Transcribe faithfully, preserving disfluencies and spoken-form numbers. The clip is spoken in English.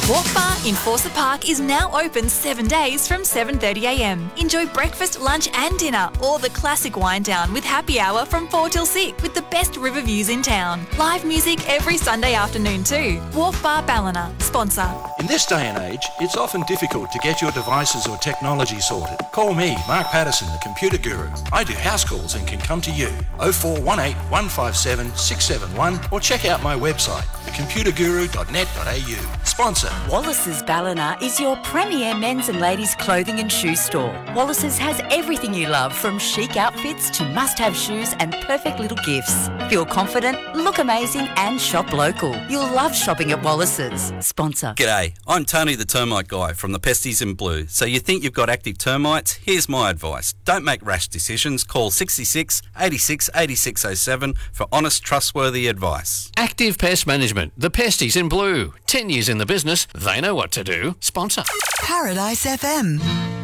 Walk Bar in Forsyth Park is now open seven days from seven thirty a m. Enjoy breakfast, lunch and dinner, or the classic wind down with happy hour from four till six with the best river views in town. Live music every Sunday afternoon too. Walk Bar Ballina, sponsor. In this day and age, it's often difficult to get your devices or technology sorted. Call me, Mark Patterson, the Computer Guru. I do house calls and can come to you. oh four one eight, one five seven, six seven one or check out my website, the computer guru dot net dot a u. Sponsor. Wallace's Ballina is your premier men's and ladies' clothing and shoe store. Wallace's has everything you love, from chic outfits to must-have shoes and perfect little gifts. Feel confident, look amazing and shop local. You'll love shopping at Wallace's. Sponsor. G'day, I'm Tony the Termite Guy from the Pesties in Blue. So you think you've got active termites? Here's my advice. Don't make rash decisions. Call sixty-six, eighty-six, eighty-six oh seven for honest, trustworthy advice. Active Pest Management, the Pesties in Blue. Ten years in the business, they know what to do. Sponsor. Paradise F M.